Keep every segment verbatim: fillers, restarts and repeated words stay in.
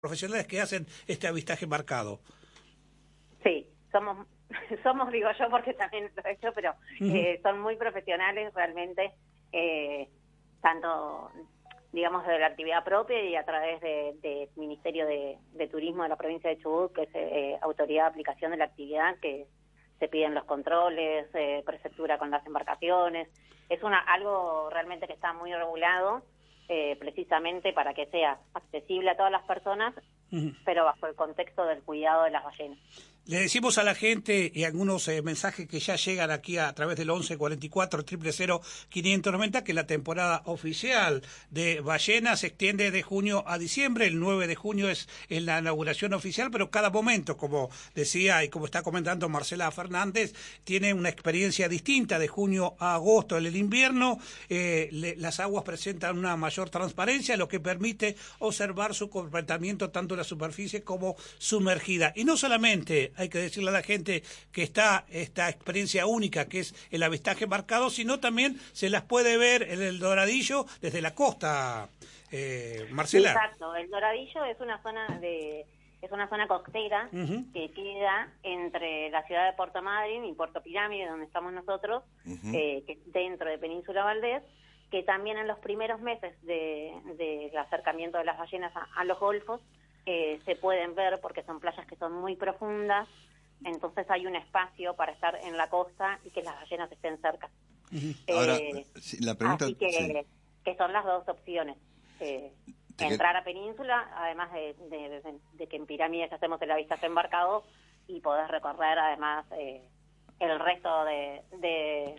profesionales que hacen este avistaje marcado. Sí, somos, somos digo yo porque también lo he hecho, pero Uh-huh. eh, son muy profesionales realmente, eh, tanto, digamos, de la actividad propia y a través del de, de Ministerio de, de Turismo de la provincia de Chubut, que es eh, autoridad de aplicación de la actividad, que se piden los controles, eh, prefectura con las embarcaciones. Es una algo realmente que está muy regulado, eh, precisamente para que sea accesible a todas las personas, uh-huh, pero bajo el contexto del cuidado de las ballenas. Le decimos a la gente y algunos eh, mensajes que ya llegan aquí a, a través del once cuarenta y cuatro, cero cero cero, quinientos noventa, que la temporada oficial de ballenas se extiende de junio a diciembre. El nueve de junio es en la inauguración oficial, pero cada momento, como decía y como está comentando Marcela Fernández, tiene una experiencia distinta de junio a agosto. En el invierno eh, le, las aguas presentan una mayor transparencia, lo que permite observar su comportamiento tanto en la superficie como sumergida. Y no solamente hay que decirle a la gente que está esta experiencia única que es el avistaje marcado, sino también se las puede ver en el Doradillo desde la costa, eh, Marcela. Exacto, el Doradillo es una zona de es una zona costera, uh-huh, que queda entre la ciudad de Puerto Madryn y Puerto Pirámide, donde estamos nosotros, uh-huh, eh, que dentro de Península Valdés, que también en los primeros meses de, de acercamiento de las ballenas a, a los golfos, Eh, se pueden ver porque son playas que son muy profundas, entonces hay un espacio para estar en la costa y que las ballenas estén cerca. Uh-huh. Ahora, eh, sí, la pregunta, así que, sí, que son las dos opciones. Eh, entrar a Península, además de, de, de, de que en Pirámides hacemos el avistaje embarcado y podés recorrer además eh, el resto de... de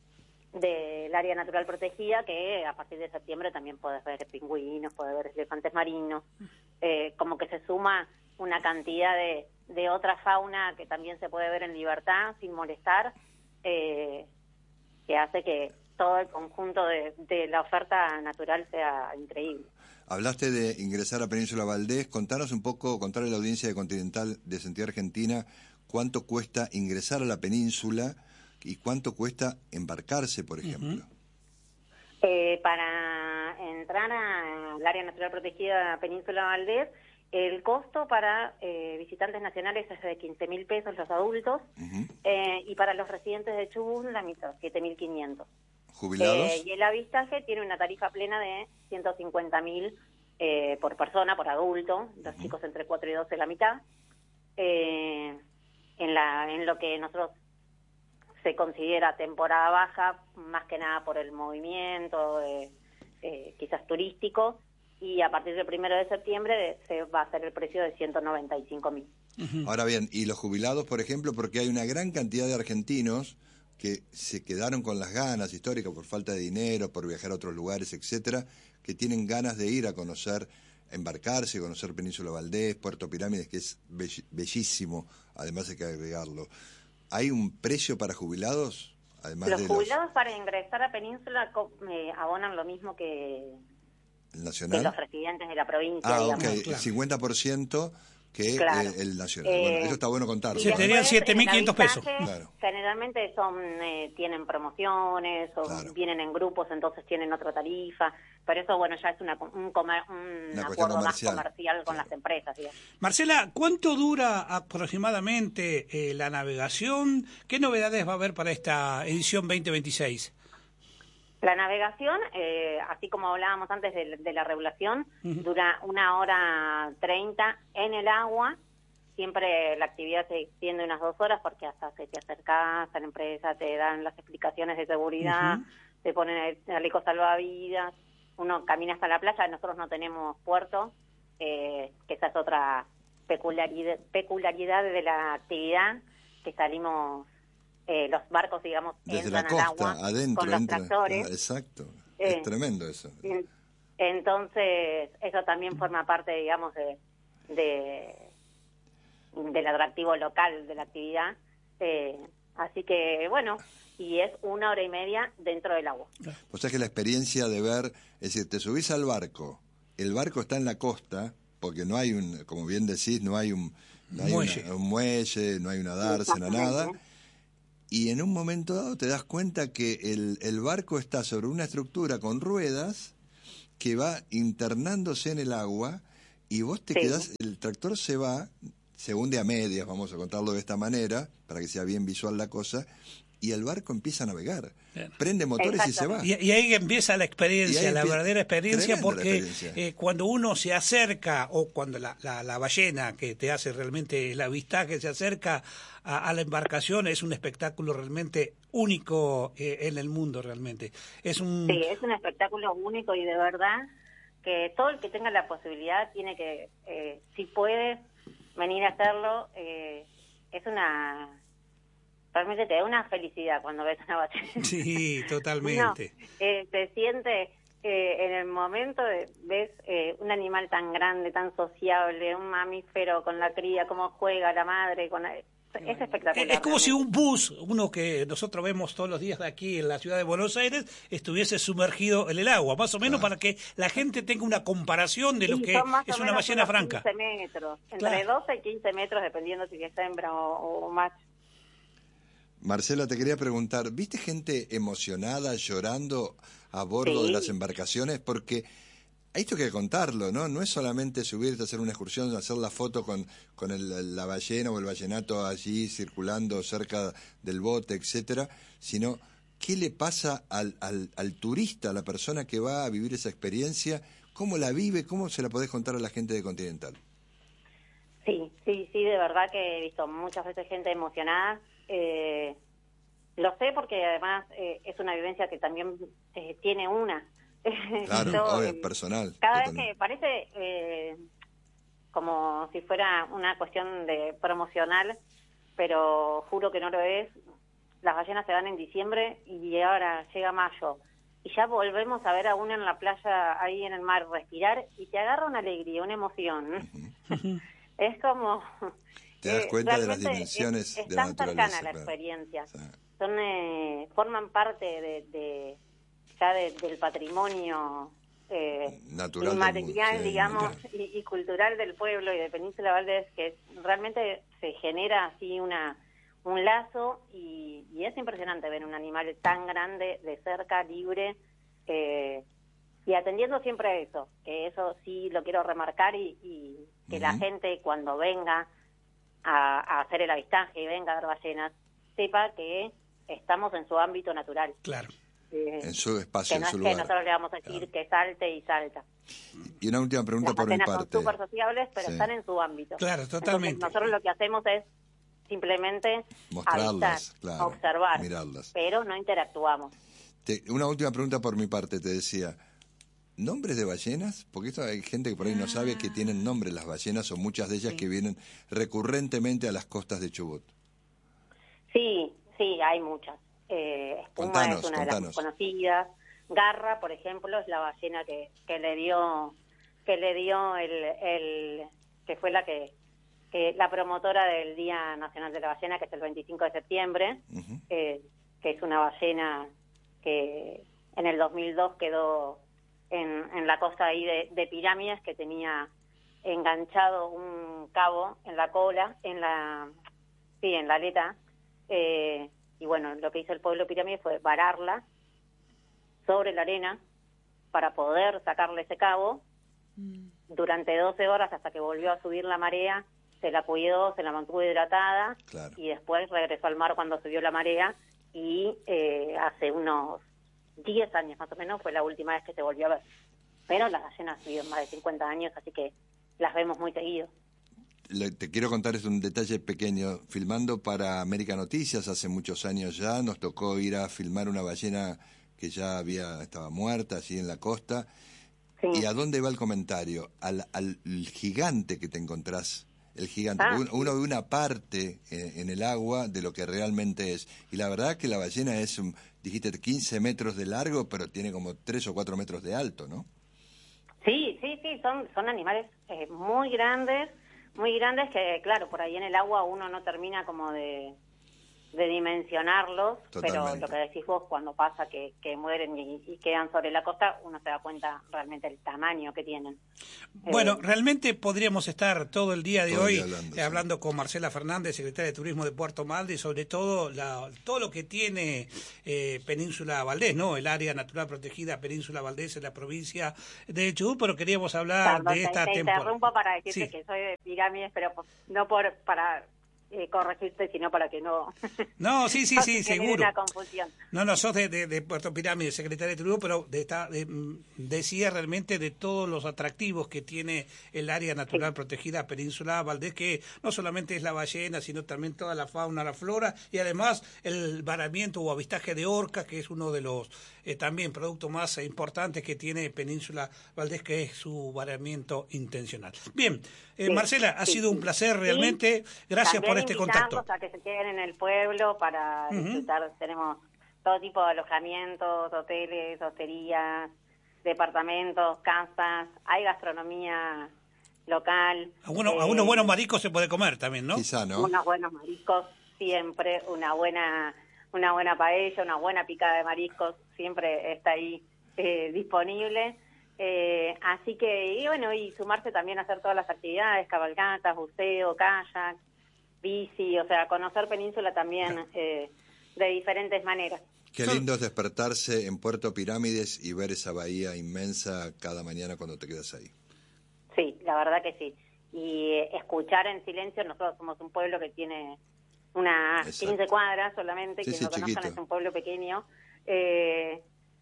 del área natural protegida, que a partir de septiembre también podés ver pingüinos, podés ver elefantes marinos, eh, como que se suma una cantidad de, de otra fauna que también se puede ver en libertad, sin molestar, eh, que hace que todo el conjunto de, de la oferta natural sea increíble. Hablaste de ingresar a Península Valdés, contanos un poco, contarle a la audiencia de Continental de Sentido Argentina, cuánto cuesta ingresar a la península y cuánto cuesta embarcarse, por ejemplo. Uh-huh. Eh, para entrar al área natural protegida Península Valdés, el costo para eh, visitantes nacionales es de quince mil pesos los adultos, uh-huh, eh, y para los residentes de Chubut la mitad, siete mil quinientos. ¿Jubilados? Eh, y el avistaje tiene una tarifa plena de ciento cincuenta mil eh, por persona, por adulto, los uh-huh, chicos entre cuatro y doce la mitad. Eh, en, la, en lo que nosotros se considera temporada baja, más que nada por el movimiento, eh, eh, quizás turístico, y a partir del primero de septiembre se va a hacer el precio de ciento noventa y cinco mil. Uh-huh. Ahora bien, ¿y los jubilados, por ejemplo? Porque hay una gran cantidad de argentinos que se quedaron con las ganas históricas por falta de dinero, por viajar a otros lugares, etcétera, que tienen ganas de ir a conocer, embarcarse, conocer Península Valdés, Puerto Pirámides, que es bellísimo, además hay que agregarlo. ¿Hay un precio para jubilados? Además los de jubilados los... para ingresar a Península eh, abonan lo mismo que, ¿El nacional? que los residentes de la provincia. Ah, digamos. ok, claro. El cincuenta por ciento que claro. eh, el nacional. Eh, bueno, eso está bueno contarlo. Se tenían siete mil quinientos pesos. Claro. Generalmente son eh, tienen promociones o claro, vienen en grupos, entonces tienen otra tarifa. Pero eso, bueno, ya es una, un, comer, un una acuerdo comercial. más comercial con claro, las empresas. Digamos. Marcela, ¿cuánto dura aproximadamente eh, la navegación? ¿Qué novedades va a haber para esta edición veinte veintiséis? La navegación, eh, así como hablábamos antes de, de la regulación, uh-huh, dura una hora treinta en el agua. Siempre la actividad se extiende unas dos horas porque hasta se te acercas a la empresa, te dan las explicaciones de seguridad, uh-huh, te ponen el chaleco salvavidas, uno camina hasta la playa. Nosotros no tenemos puerto, eh, que esa es otra peculiaridad, peculiaridad de la actividad, que salimos... Eh, los barcos, digamos, desde entran la costa, al agua adentro, con los entra, tractores. Ah, exacto, eh, es tremendo eso. Entonces, eso también forma parte, digamos, de, de del atractivo local de la actividad. Eh, así que, bueno, y es una hora y media dentro del agua. O sea que la experiencia de ver, es decir, te subís al barco, el barco está en la costa, porque no hay un, como bien decís, no hay un, no hay muelle. Una, un muelle, no hay una dársena, nada. Y en un momento dado te das cuenta que el, el barco está sobre una estructura con ruedas que va internándose en el agua y vos te Sí. quedás, el tractor se va, se hunde a medias, vamos a contarlo de esta manera, para que sea bien visual la cosa, y el barco empieza a navegar. Bien. Prende motores y se va. Y, y ahí empieza la experiencia, Y ahí la empieza- verdadera experiencia, tremenda la porque experiencia. eh, cuando uno se acerca, o cuando la, la, la ballena que te hace realmente el avistaje se acerca a, a la embarcación, es un espectáculo realmente único eh, en el mundo, realmente. Es un... Sí, es un espectáculo único y de verdad que todo el que tenga la posibilidad tiene que, eh, si puede, venir a hacerlo. Eh, es una... Realmente te da una felicidad cuando ves una ballena. Sí, No, totalmente. eh, te sientes eh, en el momento, de, ves eh, un animal tan grande, tan sociable, un mamífero con la cría, cómo juega la madre, con la- es espectacular. Es, es como si realmente. un bus, uno que nosotros vemos todos los días de aquí en la ciudad de Buenos Aires, estuviese sumergido en el agua, más o menos Claro. para que la gente tenga una comparación de lo Sí, que son más es o una menos ballena unos franca. quince metros, entre Claro. doce y quince metros, dependiendo si es hembra o, o macho. Marcela, te quería preguntar, ¿viste gente emocionada, llorando a bordo Sí. de las embarcaciones? Porque esto hay que contarlo, ¿no? No es solamente subirte a hacer una excursión, hacer la foto con, con el- la ballena o el ballenato allí circulando cerca del bote, etcétera, sino qué le pasa al, al, al turista, a la persona que va a vivir esa experiencia, cómo la vive, cómo se la podés contar a la gente de Continental. Sí, sí, sí, de verdad que he visto muchas veces gente emocionada. Eh, lo sé porque además eh, es una vivencia que también eh, tiene una. Claro, Yo, obvio, eh, personal. Cada vez totalmente. que parece eh, como si fuera una cuestión de promocional, pero juro que no lo es. Las ballenas se van en diciembre y ahora llega mayo. Y ya volvemos a ver a una en la playa, ahí en el mar, respirar, y te agarra una alegría, una emoción. Es como... Te das eh, cuenta de las realmente dimensiones es, es de la tan cercana naturaleza. la Claro. experiencia. O sea, Son eh, forman parte de, de ya de- del patrimonio eh, Natural del inmaterial, mundo, sí, digamos, natural. y, y cultural del pueblo y de Península Valdés, que realmente se genera así una un lazo y, y es impresionante ver un animal tan grande de cerca, libre, eh, y atendiendo siempre a eso, que eso sí lo quiero remarcar y, y que la Ujú. gente cuando venga a, a hacer el avistaje y venga a ver ballenas, sepa que estamos en su ámbito natural. Claro. Eh, En su espacio, que en no su es que lugar. nosotros le vamos a decir Claro. que salte y salta. Y una última pregunta Las por mi ballenas son parte. súper sociables, pero Sí. están en su ámbito. Claro, totalmente. Entonces, nosotros lo que hacemos es simplemente Mostrarlas, avistar, claro, observar, mirarlas. pero no interactuamos. Te- una última pregunta por mi parte, te decía. ¿Nombres de ballenas? Porque esto hay gente que por ahí no sabe que tienen nombre las ballenas o muchas de ellas Sí. que vienen recurrentemente a las costas de Chubut. Sí, sí, hay muchas. Eh, Espuma Contanos, es una contanos. de las más conocidas. Garra, por ejemplo, es la ballena que, que le dio que le dio el, el que fue la que, que la promotora del Día Nacional de la Ballena, que es el veinticinco de septiembre, Ujú. eh, que es una ballena que en el dos mil dos quedó en, en la costa ahí de, de Pirámides, que tenía enganchado un cabo en la cola, en la sí, en la aleta, eh, y bueno, lo que hizo el pueblo Pirámides fue vararla sobre la arena para poder sacarle ese cabo. Durante doce horas hasta que volvió a subir la marea, se la cuidó, se la mantuvo hidratada, Claro. y después regresó al mar cuando subió la marea, y eh, hace unos diez años más o menos fue la última vez que se volvió a ver. Pero las ballenas viven más de cincuenta años, así que las vemos muy seguido. Le- te quiero contar es un detalle pequeño. Filmando para América Noticias hace muchos años ya, nos tocó ir a filmar una ballena que ya había estaba muerta allí en la costa. Sí. ¿Y a dónde va el comentario? Al, al gigante que te encontrás. El gigante. Ah, uno, sí. uno ve una parte en, en el agua de lo que realmente es. Y la verdad que la ballena es, un, dijiste, quince metros de largo, pero tiene como tres o cuatro metros de alto, ¿no? Sí, sí, sí, son, son animales eh, muy grandes, muy grandes que, claro, por ahí en el agua uno no termina como de, de dimensionarlos, Totalmente. pero lo que decís vos, cuando pasa que, que mueren y, y quedan sobre la costa, uno se da cuenta realmente el tamaño que tienen. Bueno, Eh, realmente podríamos estar todo el día de Todo el hoy día hablando, eh, sí. hablando con Marcela Fernández, secretaria de Turismo de Puerto Madryn, y sobre todo la, todo lo que tiene eh, Península Valdés, ¿no? El área natural protegida Península Valdés en la provincia de Chubut, pero queríamos hablar perdón, de te- esta te temporada. interrumpo para decirte Sí. que soy de Pirámides, pero pues, no por para eh, corregirte, sino para que no... No, sí, sí, no sí, se genere seguro. una confusión. No, no, sos de, de, de Puerto Pirámides, secretaria de Turismo, pero de esta, de, mm, decía realmente de todos los atractivos que tiene el área natural Sí. protegida Península Valdés, que no solamente es la ballena, sino también toda la fauna, la flora, y además el varamiento o avistaje de orcas, que es uno de los eh, también productos más eh, importantes que tiene Península Valdés, que es su varamiento intencional. Bien, eh, Sí, Marcela, ha sí, sido un sí. placer Y realmente. Gracias también por este contacto. invitarlos a que se queden en el pueblo para Ujú. disfrutar. Tenemos todo tipo de alojamientos, hoteles, hosterías, departamentos, casas. Hay gastronomía local. A, uno, a eh, unos buenos mariscos se puede comer también, ¿no? Quizá, ¿no? unos buenos mariscos, siempre una buena una buena paella, una buena picada de mariscos, siempre está ahí eh, disponible. Eh, así que, y bueno, y sumarse también a hacer todas las actividades, cabalgatas, buceo, kayak, bici, o sea, conocer Península también eh, de diferentes maneras. Qué lindo es despertarse en Puerto Pirámides y ver esa bahía inmensa cada mañana cuando te quedas ahí. Sí, la verdad que sí. Y eh, escuchar en silencio, nosotros somos un pueblo que tiene unas Exacto. quince cuadras solamente, Sí, quien sí, lo conozcan chiquito. es un pueblo pequeño, eh,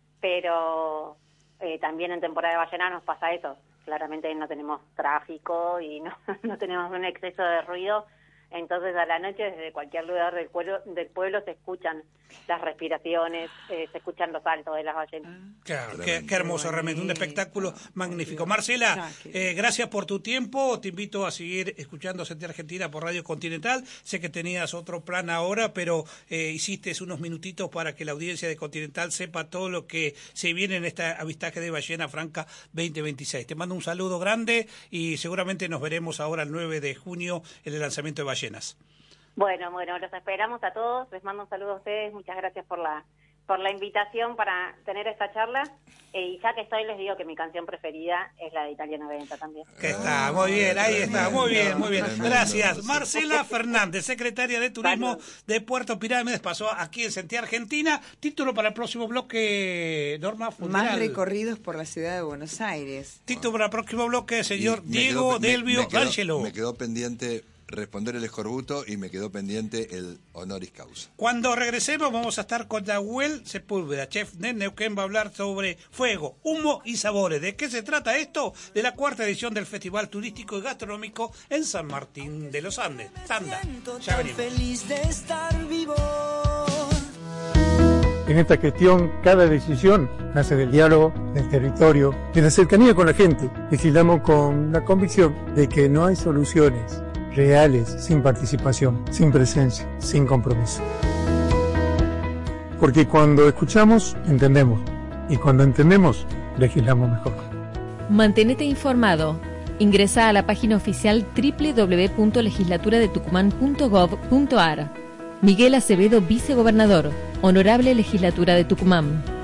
pero eh, también en temporada de ballena nos pasa eso. Claramente no tenemos tráfico y no, no tenemos un exceso de ruido, entonces a la noche desde cualquier lugar del pueblo, del pueblo se escuchan las respiraciones, eh, se escuchan los saltos de las ballenas. Claro, qué, qué hermoso, realmente, un espectáculo magnífico. Marcela, eh, gracias por tu tiempo, te invito a seguir escuchando Sentir Argentina por Radio Continental, sé que tenías otro plan ahora, pero eh, hiciste unos minutitos para que la audiencia de Continental sepa todo lo que se viene en este avistaje de Ballena Franca veinte veintiséis. Te mando un saludo grande y seguramente nos veremos ahora el nueve de junio en el lanzamiento de Ballenas. Bueno, bueno, los esperamos a todos, les mando un saludo a ustedes, muchas gracias por la por la invitación para tener esta charla, eh, y ya que estoy les digo que mi canción preferida es la de Italiano Venta también. Que está, muy bien, ahí está, muy bien, muy bien. Tremendo. Gracias. Marcela Fernández, secretaria de Turismo Salud. de Puerto Pirámides, pasó aquí en Sentir Argentina. Título para el próximo bloque, Norma Fundial. Más recorridos por la ciudad de Buenos Aires. Título para el próximo bloque, señor Y me Diego quedó- me- Delvio me quedó- D'Angelo. Me quedó pendiente responder el escorbuto y me quedó pendiente el honoris causa. Cuando regresemos vamos a estar con Nahuel Sepúlveda, chef de Neuquén, va a hablar sobre fuego, humo y sabores. ¿De qué se trata esto? De la cuarta edición del Festival Turístico y Gastronómico en San Martín de los Andes. Tanda, ya venimos. Feliz de estar vivo. En esta gestión, cada decisión nace del diálogo, del territorio, de la cercanía con la gente. Legislamos con la convicción de que no hay soluciones reales sin participación, sin presencia, sin compromiso. Porque cuando escuchamos, entendemos. Y cuando entendemos, legislamos mejor. Mantenete informado. Ingresa a la página oficial doble u doble u doble u punto legislatura de tucumán punto gov punto ar. Miguel Acevedo, vicegobernador. Honorable Legislatura de Tucumán.